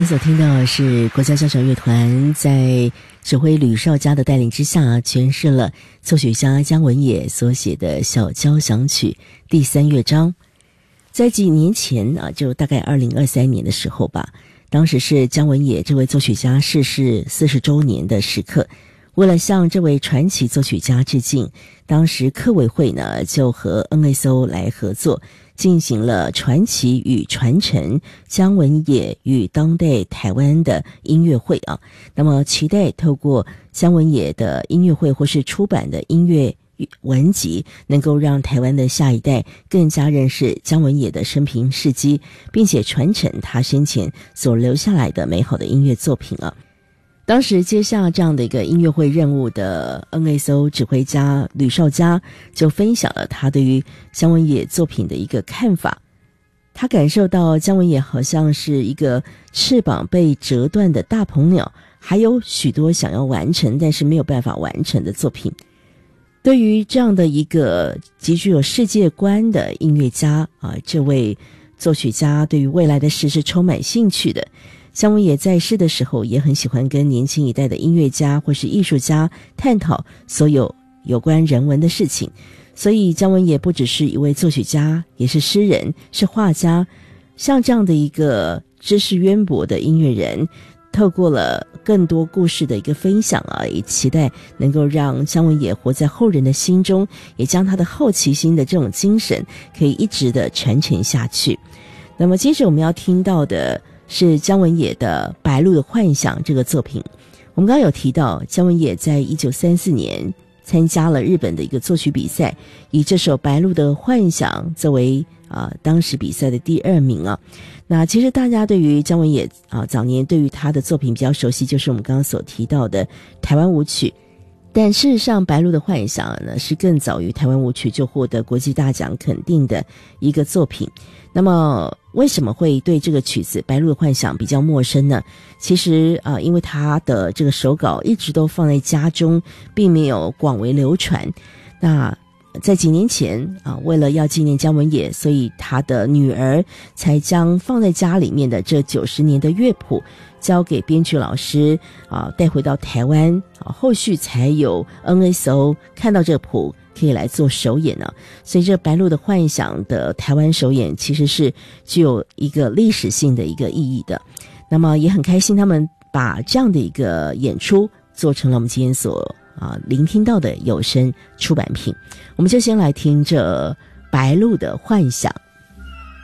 你所听到的是国家交响乐团在指挥吕绍嘉的带领之下诠释了作曲家姜文也所写的小交响曲第3乐章。在几年前就大概2023年的时候吧，当时是姜文也这位作曲家逝世40周年的时刻。为了向这位传奇作曲家致敬，当时科委会呢就和 NSO 来合作，进行了传奇与传承姜文也与当代台湾的音乐会那么期待透过姜文也的音乐会或是出版的音乐文集，能够让台湾的下一代更加认识姜文也的生平事迹，并且传承他生前所留下来的美好的音乐作品当时接下这样的一个音乐会任务的 NSO 指挥家吕绍嘉就分享了他对于姜文也作品的一个看法。他感受到姜文也好像是一个翅膀被折断的大鹏鸟，还有许多想要完成但是没有办法完成的作品。对于这样的一个极具有世界观的音乐家这位作曲家对于未来的事是充满兴趣的。姜文也在世的时候也很喜欢跟年轻一代的音乐家或是艺术家探讨所有关人文的事情，所以姜文也不只是一位作曲家，也是诗人，是画家。像这样的一个知识渊博的音乐人，透过了更多故事的一个分享也期待能够让姜文也活在后人的心中，也将他的好奇心的这种精神可以一直的传承下去。那么接着我们要听到的是姜文也的《白鹭的幻想》这个作品。我们刚刚有提到姜文也在1934年参加了日本的一个作曲比赛，以这首《白鹭的幻想》作为当时比赛的第2名那其实大家对于姜文也早年对于他的作品比较熟悉，就是我们刚刚所提到的台湾舞曲。但事实上，《白鹭的幻想》呢是更早于台湾舞曲就获得国际大奖肯定的一个作品。那么为什么会对这个曲子《白鹭的幻想》比较陌生呢？其实因为他的这个手稿一直都放在家中，并没有广为流传。那在几年前为了要纪念姜文也，所以他的女儿才将放在家里面的这90年的乐谱交给编曲老师带回到台湾后续才有 NSO 看到这谱可以来做首演所以这白鹭的幻想的台湾首演其实是具有一个历史性的一个意义的。那么也很开心他们把这样的一个演出做成了我们今天所聆听到的有声出版品。我们就先来听这白鹭的幻想。